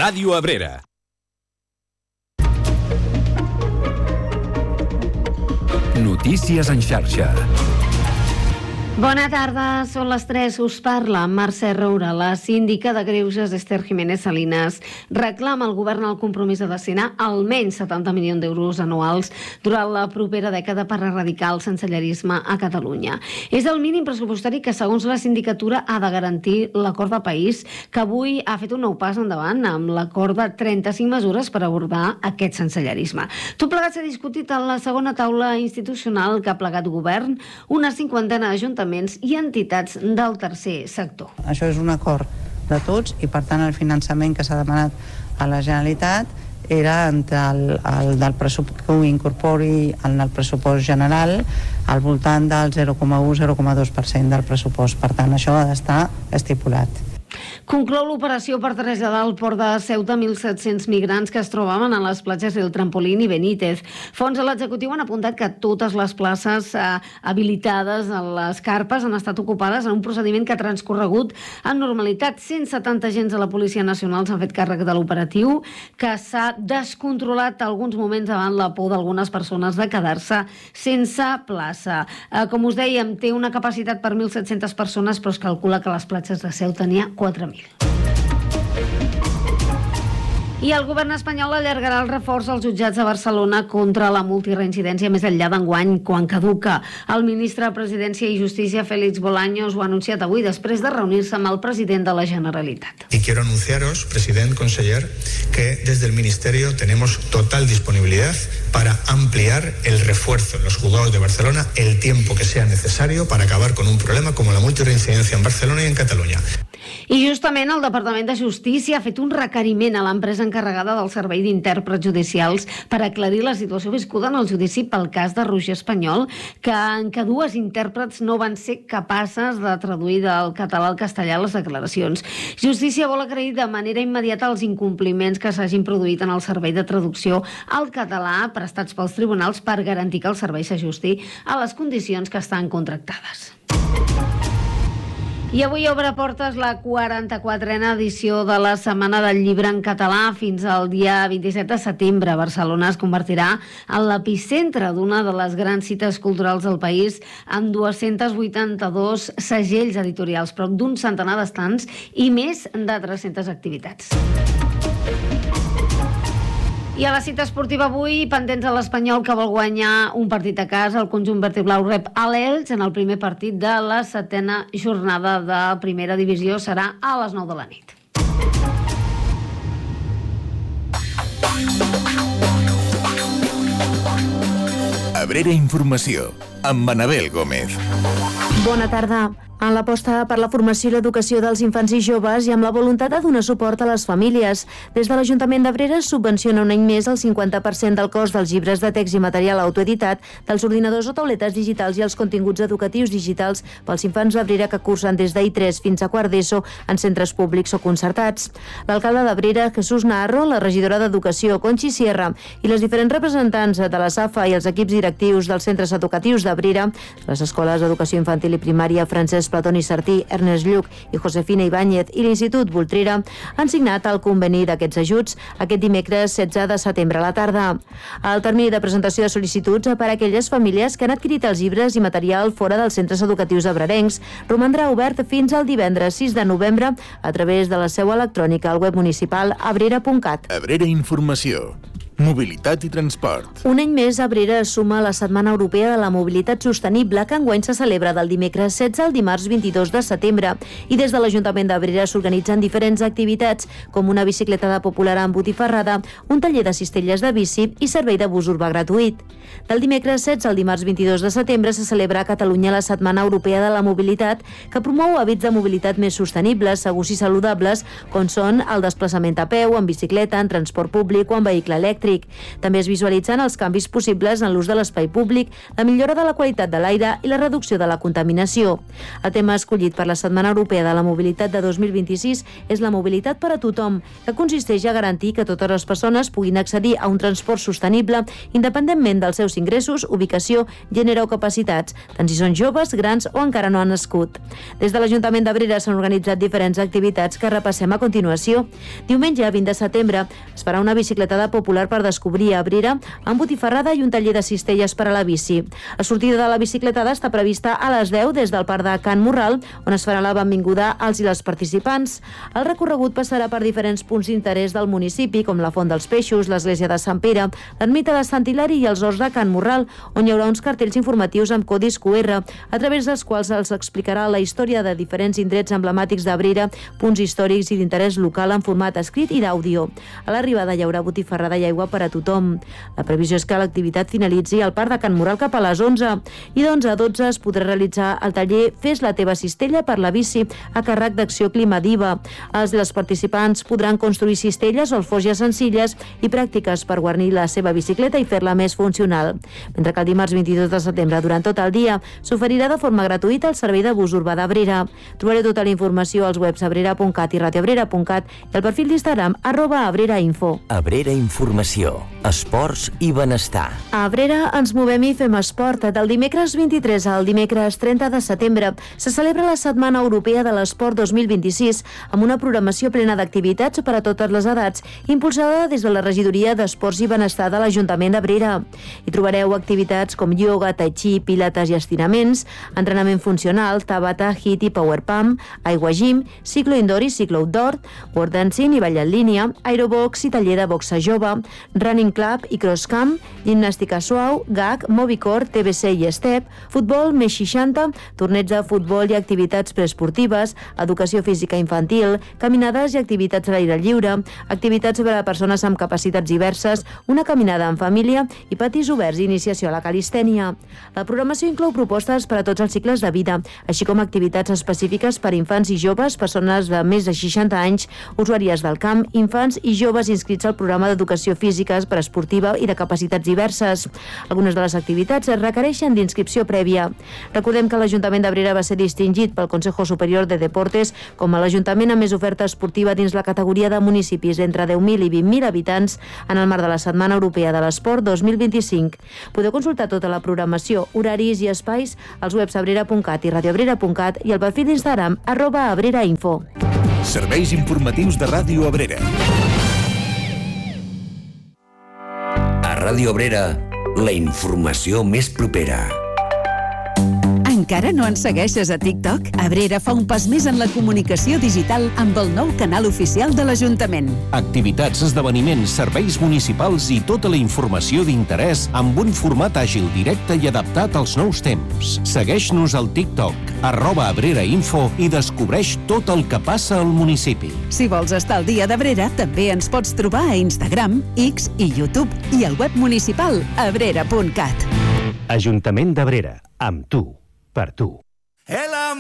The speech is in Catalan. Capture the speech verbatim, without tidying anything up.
Ràdio Abrera. Notícies en xarxa. Bona tarda, són les tres, us parla Mercè Roura. La síndica de Greuges, Esther Jiménez Salinas, reclama al govern el compromís de destinar almenys setanta milions d'euros anuals durant la propera dècada per erradicar el sensellarisme a Catalunya. És el mínim pressupostari que, segons la sindicatura, ha de garantir l'acord de país, que avui ha fet un nou pas endavant amb l'acord de trenta-cinc mesures per abordar aquest sensellarisme. Tot plegat s'ha discutit a la segona taula institucional que ha plegat govern, una cinquantena d'ajuntaments i entitats del tercer sector. Això és un acord de tots i, per tant, el finançament que s'ha demanat a la Generalitat era entre el, el del pressupost que ho incorpori en el pressupost general al voltant del zero coma u a zero coma dos per cent del pressupost. Per tant, això ha d'estar estipulat. Conclou l'operació per traslladar al port de Ceuta mil set-cents migrants que es trobaven a les platges del Trampolín i Benítez. Fons de l'executiu han apuntat que totes les places eh, habilitades a les carpes han estat ocupades en un procediment que ha transcorregut amb normalitat. cent setanta agents de la Policia Nacional s'han fet càrrec de l'operatiu, que s'ha descontrolat alguns moments davant la por d'algunes persones de quedar-se sense plaça. Eh, com us dèiem, té una capacitat per mil set-centes persones, però es calcula que les platges de Ceuta n'hi ha quatre mil. I el govern espanyol allargarà el reforç als jutjats de Barcelona contra la multireincidència més enllà d'enguany, quan caduca. El ministre de Presidència i Justícia, Félix Bolaños, ho ha anunciat avui després de reunir-se amb el president de la Generalitat. Y quiero anunciaros, president, conseller, que desde el Ministerio tenemos total disponibilidad para ampliar el refuerzo en los juzgados de Barcelona el tiempo que sea necesario para acabar con un problema como la multirreincidencia en Barcelona y en Catalunya. I justament el Departament de Justícia ha fet un requeriment a l'empresa encarregada del servei d'intèrprets judicials per aclarir la situació viscuda en el judici pel cas de Roger Espanyol, que en què dues intèrprets no van ser capaces de traduir del català al castellà les declaracions. Justícia vol agrair de manera immediata els incompliments que s'hagin produït en el servei de traducció al català prestats pels tribunals per garantir que el servei s'ajusti a les condicions que estan contractades. I avui obre portes la quaranta-quatrena edició de la Setmana del Llibre en Català. Fins al dia vint-i-set de setembre, Barcelona es convertirà en l'epicentre d'una de les grans cites culturals del país, amb dos-cents vuitanta-dos segells editorials, prop d'un centenar d'estants i més de tres-centes activitats. I a la cita esportiva avui, pendents a l'Espanyol, que vol guanyar un partit a casa. El conjunt vertiblau rep a l'Elx en el primer partit de la setena jornada de primera divisió. Serà a les nou de la nit. Abrera Informació, amb Anabel Gómez. Bona tarda. En l'aposta per la formació i l'educació dels infants i joves i amb la voluntat de donar suport a les famílies, des de l'Ajuntament d'Abrera es subvenciona un any més el cinquanta per cent del cost dels llibres de text i material autoeditat, dels ordinadors o tauletes digitals i els continguts educatius digitals pels infants d'Abrera que cursen des d'I tres fins a quart d'ESO en centres públics o concertats. L'alcalde d'Abrera, Jesús Naharro, la regidora d'Educació, Conchi Sierra, i les diferents representants de la SAFA i els equips directius dels centres educatius d'Abrera, les escoles d'educació infantil i primària Francesc Platoni Sartí, Ernest Lluc i Josefina Ibáñez i l'Institut Voltrera han signat el conveni d'aquests ajuts aquest dimecres setze de setembre a la tarda. El termini de presentació de sol·licituds per a aquelles famílies que han adquirit els llibres i material fora dels centres educatius abrerencs romandrà obert fins al divendres sis de novembre a través de la seu electrònica al web municipal abrera punt cat. Abrera Informació. Mobilitat i transport. Un any més, Abrera es suma a la Setmana Europea de la Mobilitat Sostenible, que enguany se celebra del dimecres setze al dimarts vint-i-dos de setembre. I des de l'Ajuntament d'Abrera s'organitzen diferents activitats, com una bicicletada popular amb botifarrada, un taller de cistelles de bici i servei de bus urbà gratuït. Del dimecres setze al dimarts vint-i-dos de setembre se celebra a Catalunya la Setmana Europea de la Mobilitat, que promou hàbits de mobilitat més sostenibles, segurs i saludables, com són el desplaçament a peu, en bicicleta, en transport públic o en vehicle elèctric, públic. També es visualitzen els canvis possibles en l'ús de l'espai públic, la millora de la qualitat de l'aire i la reducció de la contaminació. El tema escollit per la Setmana Europea de la Mobilitat de dos mil vint-i-sis és la mobilitat per a tothom, que consisteix a garantir que totes les persones puguin accedir a un transport sostenible independentment dels seus ingressos, ubicació, gènere o capacitats, tant si són joves, grans o encara no han nascut. Des de l'Ajuntament d'Abrera s'han organitzat diferents activitats que repassem a continuació. Diumenge, vint de setembre, es farà una bicicletada popular per descobrir Abrera amb botifarrada i un taller de cistelles per a la bici. La sortida de la bicicletada està prevista a les deu des del Parc de Can Morral, on es farà la benvinguda als i les participants. El recorregut passarà per diferents punts d'interès del municipi, com la Font dels Peixos, l'Església de Sant Pere, l'Ermita de Sant Hilari i els Horts de Can Morral, on hi haurà uns cartells informatius amb codis Q R, a través dels quals els explicarà la història de diferents indrets emblemàtics d'Abrera, punts històrics i d'interès local en format escrit i d'àudio. A l'arribada hi haurà botifarrada i aigua per a tothom. La previsió és que l'activitat finalitzi al Parc de Can Morral cap a les onze i d'onze a dotze es podrà realitzar el taller Fes la teva cistella per la bici a càrrec d'Acció Climadiva. Els i les participants podran construir cistelles o alforges senzilles i pràctiques per guarnir la seva bicicleta i fer-la més funcional. Mentre que el dimarts vint-i-dos de setembre, durant tot el dia, s'oferirà de forma gratuïta el servei de bus urbà d'Abrera. Trobareu tota la informació als webs abrera punt cat i radioabrera punt cat i al perfil d'Instagram arroba abrerainfo. Abrera Informació, esports i benestar. A Abrera ens movem i fem esport. Del dimecres vint-i-tres al dimecres trenta de setembre se celebra la Setmana Europea de l'Esport dos mil vint-i-sis amb una programació plena d'activitats per a totes les edats, impulsada des de la Regidoria d'Esports i Benestar de l'Ajuntament d'Abrera. Hi trobareu activitats com ioga, tai chi, pilates i estiraments, entrenament funcional, tabata, hit i power pump, aigua gym, ciclo indoor i ciclo outdoor, word dancing i ball en línia, aerobox i taller de boxa jove, running club i cross camp, gimnàstica suau, gag, mobicore, T B C i step, futbol més seixanta, torneig de futbol i activitats preesportives, educació física infantil, caminades i activitats a l'aire lliure, activitats per a persones amb capacitats diverses, una caminada en família i patis oberts i iniciació a la calistènia. La programació inclou propostes per a tots els cicles de vida, així com activitats específiques per a infants i joves, persones de més de seixanta anys, usuàries del camp, infants i joves inscrits al programa d'educació física per esportiva i de capacitats diverses. Algunes de les activitats es requereixen d'inscripció prèvia. Recordem que l'Ajuntament d'Abrera va ser distingit pel Consejo Superior de Deportes com a l'Ajuntament amb més oferta esportiva dins la categoria de municipis entre deu mil i vint mil habitants en el marc de la Setmana Europea de l'Esport dos mil vint-i-cinc. Podeu consultar tota la programació, horaris i espais als webs abrera punt cat i radioabrera punt cat i al perfil d'Instagram arroba abrerainfo. Serveis informatius de Ràdio Abrera. A Ràdio Abrera, la informació més propera. Encara no ens segueixes a TikTok? Abrera fa un pas més en la comunicació digital amb el nou canal oficial de l'Ajuntament. Activitats, esdeveniments, serveis municipals i tota la informació d'interès amb un format àgil, directe i adaptat als nous temps. Segueix-nos al TikTok, arroba abrerainfo i descobreix tot el que passa al municipi. Si vols estar al dia d'Abrera, també ens pots trobar a Instagram, X i YouTube i al web municipal abrera punt cat. Ajuntament d'Abrera, amb tu. Per tu. El